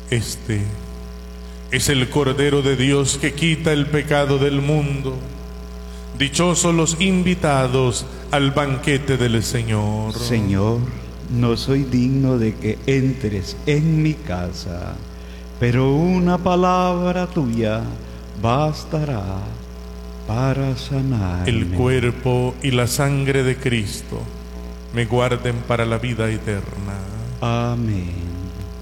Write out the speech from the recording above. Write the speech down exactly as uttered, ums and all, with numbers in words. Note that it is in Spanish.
Este es el Cordero de Dios que quita el pecado del mundo. Dichosos los invitados al banquete del Señor. Señor, no soy digno de que entres en mi casa, pero una palabra tuya bastará para sanarme. El cuerpo y la sangre de Cristo me guarden para la vida eterna. Amén.